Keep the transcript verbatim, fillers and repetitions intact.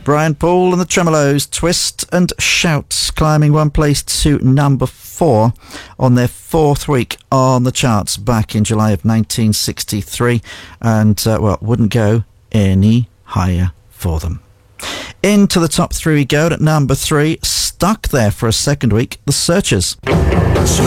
Brian Paul and the Tremolos, Twist and Shout, climbing one place to number four on their fourth week on the charts back in July of nineteen sixty-three, and, uh, well, wouldn't go any higher for them. Into the top three we go. At number three, stuck there for a second week, The Searchers.